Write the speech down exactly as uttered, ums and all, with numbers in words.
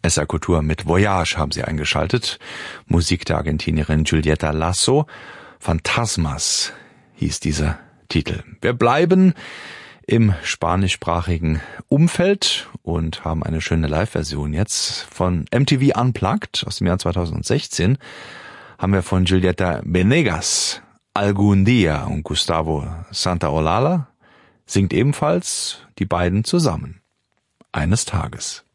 S R Kultur mit Voyage haben Sie eingeschaltet. Musik der Argentinierin Julieta Lasso. Phantasmas hieß dieser Titel. Wir bleiben im spanischsprachigen Umfeld und haben eine schöne Live-Version jetzt von M T V Unplugged aus dem Jahr zweitausendsechzehn. Haben wir von Julieta Venegas Algún Día und Gustavo Santaolalla singt ebenfalls die beiden zusammen. Eines Tages.